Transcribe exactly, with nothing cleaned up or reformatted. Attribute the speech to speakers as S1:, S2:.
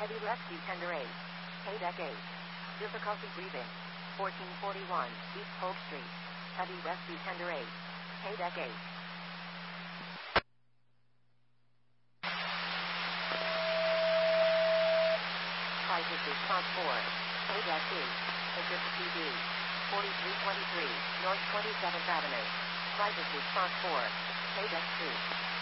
S1: Heavy rescue tender eight. Haydeck eight. Difficulty breathing. fourteen forty-one East Polk Street. Heavy rescue tender eight. Haydeck eight. Crisis response four. Haydeck eight. Pacific P D. forty-three twenty-three North twenty-seventh Avenue. Crisis response four. Haydeck two.